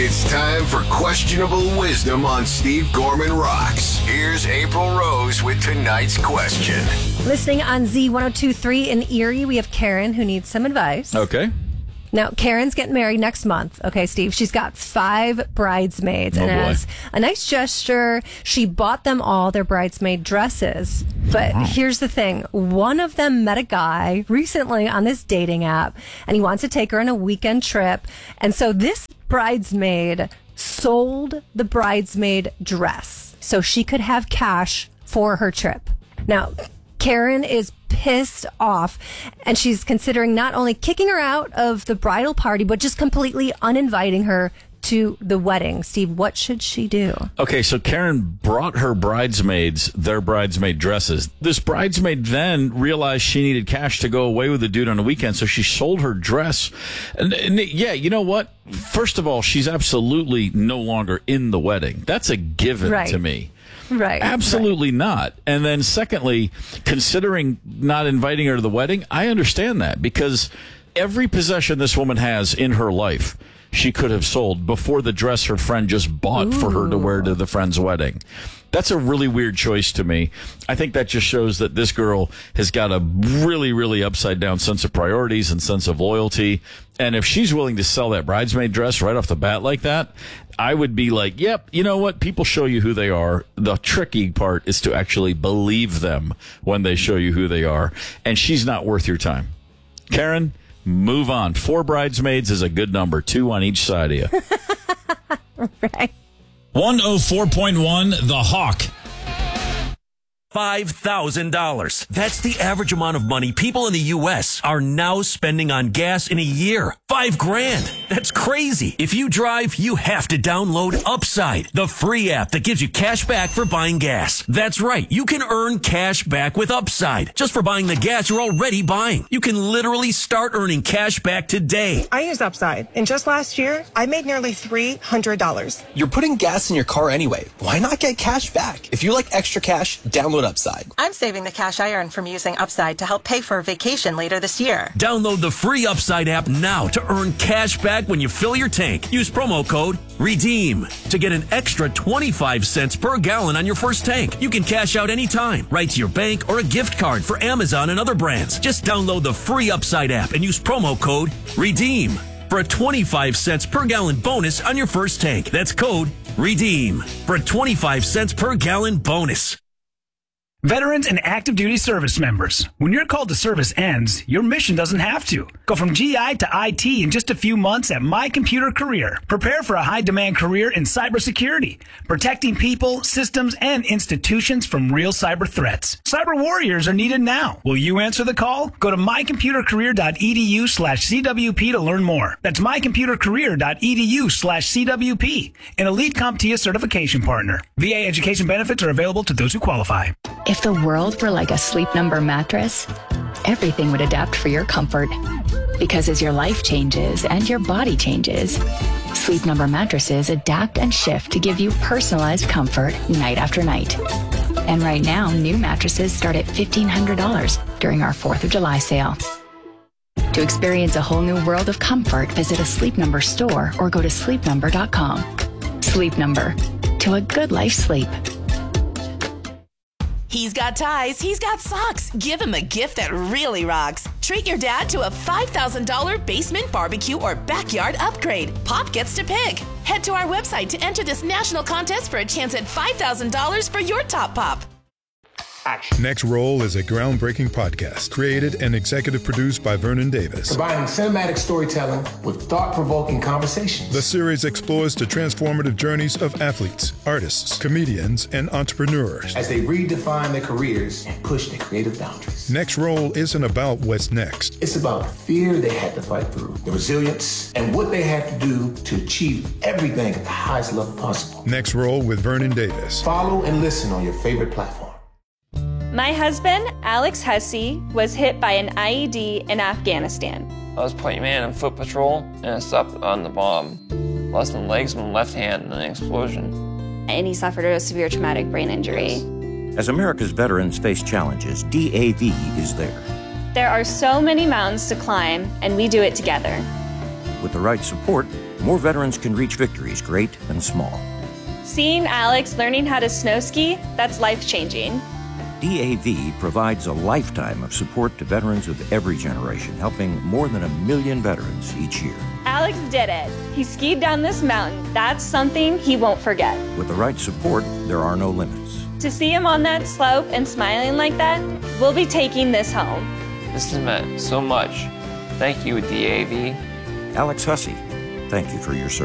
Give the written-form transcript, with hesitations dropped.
It's time for Questionable Wisdom on Steve Gorman Rocks. Here's April Rose with tonight's question. Listening on Z1023 in Erie, we have Karen who needs some advice. Okay. Now, Karen's getting married next month. Okay, Steve. She's got 5 bridesmaids. And as a nice gesture, she bought them all their bridesmaid dresses. But here's the thing. One of them met a guy recently on this dating app, and he wants to take her on a weekend trip. And so this bridesmaid sold the bridesmaid dress so she could have cash for her trip. Now, Karen is pissed off, and she's considering not only kicking her out of the bridal party, but just completely uninviting her to the wedding. Steve, what should she do? Okay, so Karen brought her bridesmaids their bridesmaid dresses. This bridesmaid then realized she needed cash to go away with the dude on the weekend, so she sold her dress. And yeah, you know what? First of all, she's absolutely no longer in the wedding. That's a given to me. Right. Absolutely not. And then secondly, considering not inviting her to the wedding, I understand that because every possession this woman has in her life, she could have sold before the dress her friend just bought for her to wear to the friend's wedding. That's a really weird choice to me. I think that just shows that this girl has got a really, really upside down sense of priorities and sense of loyalty. And if she's willing to sell that bridesmaid dress right off the bat like that, I would be like, yep, you know what? People show you who they are. The tricky part is to actually believe them when they show you who they are. And she's not worth your time. Karen, move on. 4 bridesmaids is a good number. 2 on each side of you. Right. 104.1 The Hawk. $5,000. That's the average amount of money people in the U.S. are now spending on gas in a year. $5,000. That's crazy. If you drive, you have to download Upside, the free app that gives you cash back for buying gas. That's right. You can earn cash back with Upside just for buying the gas you're already buying. You can literally start earning cash back today. I use Upside, and just last year, I made nearly $300. You're putting gas in your car anyway. Why not get cash back? If you like extra cash, download Upside. I'm saving the cash I earn from using Upside to help pay for a vacation later this year. Download the free Upside app now to earn cash back when you fill your tank. Use promo code REDEEM to get an extra 25 cents per gallon on your first tank. You can cash out anytime, right to your bank or a gift card for Amazon and other brands. Just download the free Upside app and use promo code REDEEM for a 25 cents per gallon bonus on your first tank. That's code REDEEM for a 25 cents per gallon bonus. Veterans and active duty service members, when your call to service ends, your mission doesn't have to. Go from GI to IT in just a few months at My Computer Career. Prepare for a high-demand career in cybersecurity, protecting people, systems, and institutions from real cyber threats. Cyber warriors are needed now. Will you answer the call? Go to mycomputercareer.edu/CWP to learn more. That's mycomputercareer.edu/CWP, an elite CompTIA certification partner. VA education benefits are available to those who qualify. If the world were like a Sleep Number mattress, everything would adapt for your comfort. Because as your life changes and your body changes, Sleep Number mattresses adapt and shift to give you personalized comfort night after night. And right now, new mattresses start at $1,500 during our 4th of July sale. To experience a whole new world of comfort, visit a Sleep Number store or go to sleepnumber.com. Sleep Number. To a good life sleep. He's got ties, he's got socks. Give him a gift that really rocks. Treat your dad to a $5,000 basement barbecue or backyard upgrade. Pop gets to pick. Head to our website to enter this national contest for a chance at $5,000 for your top pop. Action. Next Roll is a groundbreaking podcast created and executive produced by Vernon Davis. Combining cinematic storytelling with thought-provoking conversations. The series explores the transformative journeys of athletes, artists, comedians, and entrepreneurs as they redefine their careers and push their creative boundaries. Next Roll isn't about what's next. It's about the fear they had to fight through, the resilience, and what they had to do to achieve everything at the highest level possible. Next Roll with Vernon Davis. Follow and listen on your favorite platform. My husband, Alex Hussey, was hit by an IED in Afghanistan. I was point man on foot patrol, and I stopped on the bomb. Lost my legs and my left hand in an explosion. And he suffered a severe traumatic brain injury. As America's veterans face challenges, DAV is there. There are so many mountains to climb, and we do it together. With the right support, More veterans can reach victories great and small. Seeing Alex learning how to snow ski, that's life-changing. DAV provides a lifetime of support to veterans of every generation, helping more than 1 million veterans each year. Alex did it. He skied down this mountain. That's something he won't forget. With the right support, there are no limits. To see him on that slope and smiling like that, we'll be taking this home. This has meant so much. Thank you, DAV. Alex Hussey, thank you for your service.